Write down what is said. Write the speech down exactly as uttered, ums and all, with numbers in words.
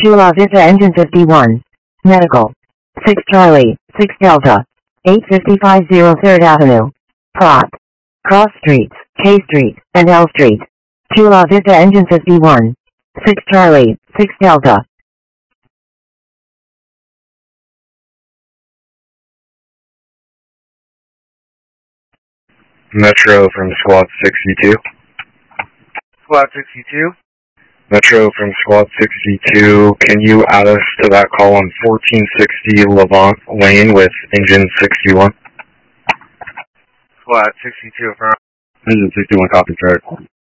to La Vista Engine fifty-one. Medical. six Charlie, six Delta. eight fifty-five zero third Avenue. Plot. Cross Streets, K Street, and L Street. To La Vista Engine fifty-one. six Charlie, six Delta. Metro from Squad sixty-two. Squad sixty-two. Metro from Squad sixty-two, can you add us to that call on fourteen sixty Levant Lane with engine sixty-one? Squad sixty-two, affirm. Engine sixty-one, copy, third.